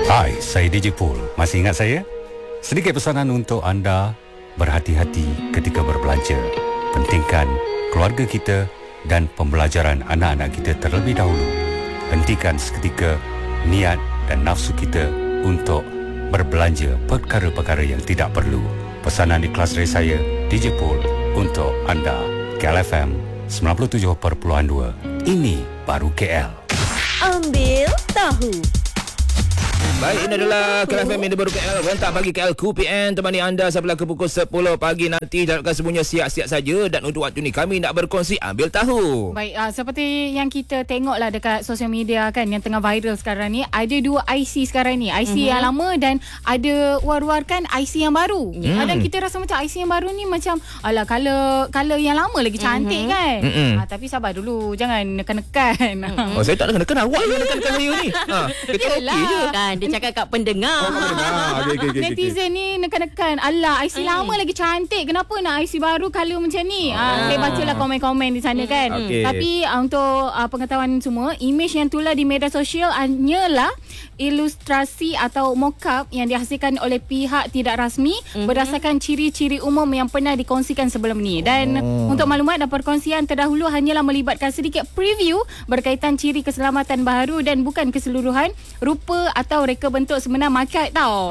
Hai, saya DJ Pool. Masih ingat saya? Sedikit pesanan untuk anda, berhati-hati ketika berbelanja. Pentingkan keluarga kita dan pembelajaran anak-anak kita terlebih dahulu. Hentikan seketika niat dan nafsu kita untuk berbelanja perkara-perkara yang tidak perlu. Pesanan di kelas rate saya, DJ Pool, untuk anda. KLFM 97.2. Ini baru KL. Ambil tahu. Baik, ini adalah KLFM yang baru KL. Rentak pagi KL QPN temani anda sampai ke pukul 10 pagi nanti. Jangankan semuanya siap-siap saja. Dan untuk waktu ni kami nak berkongsi ambil tahu. Baik, seperti yang kita tengoklah dekat sosial media kan, yang tengah viral sekarang ni, ada dua IC sekarang ni. IC yang lama dan ada war-warkan IC yang baru. Dan kita rasa macam IC yang baru ni macam alah, color yang lama lagi cantik kan. Tapi sabar dulu, jangan nekan-nekan. Oh, saya tak nekan-nekan. Awak yang nekan-nekan saya ni. Kita okey je. Kan dia cakap kat pendengar. Okay. Netizen ni nekan-nekan, alah IC lama lagi cantik, kenapa nak IC baru color macam ni. Saya bacalah komen-komen di sana kan. Tapi untuk pengetahuan semua, imej yang tular di media sosial hanyalah ilustrasi atau mock-up yang dihasilkan oleh pihak tidak rasmi berdasarkan ciri-ciri umum yang pernah dikongsikan sebelum ni. Dan untuk maklumat dan perkongsian terdahulu hanyalah melibatkan sedikit preview berkaitan ciri keselamatan baharu dan bukan keseluruhan rupa atau reka bentuk sebenar market tau.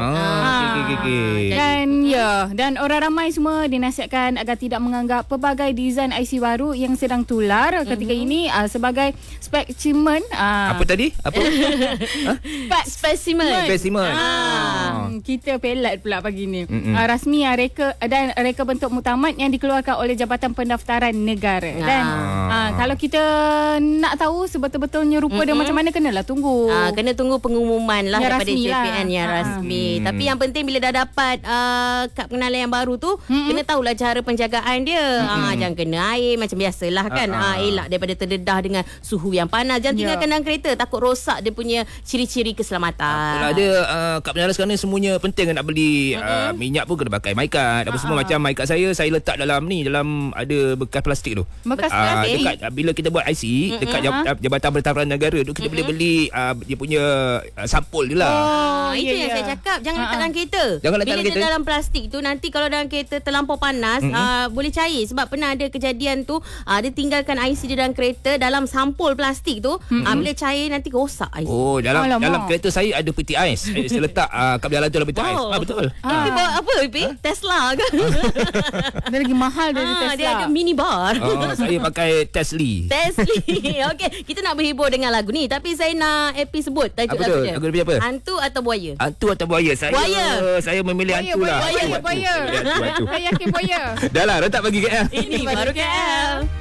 Dan orang ramai semua dinasihatkan agar tidak menganggap pelbagai desain IC baru yang sedang tular ketika ini sebagai spesimen. Apa tadi? Apa? Spesimen. Kita pelat pula pagi ni. Rasmi reka bentuk muktamad yang dikeluarkan oleh Jabatan Pendaftaran Negara. Dan kalau kita nak tahu sebetul-betulnya rupa dia macam mana, kenalah tunggu. Kena tunggu pengumuman lah yang daripada JPN yang rasmi. Tapi yang penting bila dah dapat kad pengenalan yang baru tu, kena tahulah cara penjagaan dia. Jangan kena air macam biasalah kan. Elak daripada terdedah dengan suhu yang panas. Jangan tinggalkan dalam kereta, takut rosak dia punya ciri-ciri keselamatan. Kalau ada kad penjara sekarang ni semuanya penting nak beli. Minyak pun kena pakai MyCard. Apa semua macam MyCard saya letak dalam ada bekas plastik tu. Bekas plastik. Dekat bila kita buat IC dekat Jabatan Pendaftaran Negara tu, kita boleh beli dia punya sampul je lah. Itu yang saya cakap, jangan letak dalam kereta. Jangan letak bila dalam kereta. dia dalam plastik tu, nanti kalau dalam kereta terlampau panas, boleh cair. Sebab pernah ada kejadian tu, dia tinggalkan IC dia dalam kereta dalam sampul plastik tu. Bila cair nanti rosak IC. Oh, dalam kereta saya ada peti ais. Saya letak kad berjalan tu dalam peti ais. Betul. Tapi bawa apa Ipi? Tesla ke? Dia lagi mahal dari Tesla. Dia ada mini bar. Saya pakai Tesla. Okey, kita nak berhibur dengan lagu ni. Tapi saya nak Epi sebut tajuk Apa lagu tu? dia. Lagu dia apa? Hantu atau buaya? Hantu atau buaya? Saya memilih hantu lah. Buaya. Saya yakin buaya. Dah lah, rentak bagi KL. Ini baru KL.